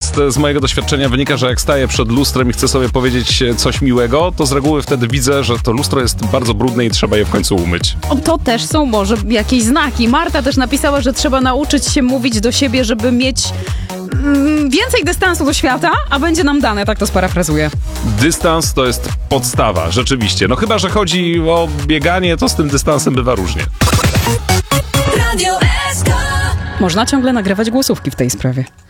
Natomiast z mojego doświadczenia wynika, że jak staję przed lustrem i chcę sobie powiedzieć coś miłego, to z reguły wtedy widzę, że to lustro jest bardzo brudne i trzeba je w końcu umyć. To też są może jakieś znaki. Marta też napisała, że trzeba nauczyć się mówić do siebie, żeby mieć więcej dystansu do świata, a będzie nam dane, tak to sparafrazuję. Dystans to jest podstawa, rzeczywiście. No chyba, że chodzi o bieganie, to z tym dystansem bywa różnie. Można ciągle nagrywać głosówki w tej sprawie.